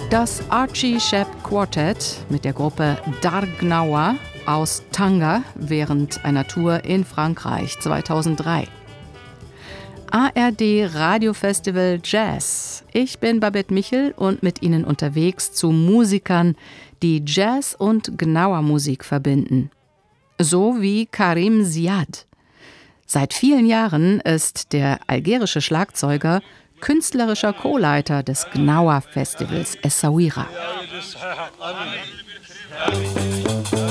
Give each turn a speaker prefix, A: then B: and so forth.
A: Das Archie Shepp Quartet mit der Gruppe Dar Gnawa aus Tanger während einer Tour in Frankreich 2003. ARD Radiofestival Jazz. Ich bin Babette Michel und mit Ihnen unterwegs zu Musikern, die Jazz und Gnawa-Musik verbinden. So wie Karim Ziad. Seit vielen Jahren ist der algerische Schlagzeuger künstlerischer Co-Leiter des Gnawa-Festivals Essaouira.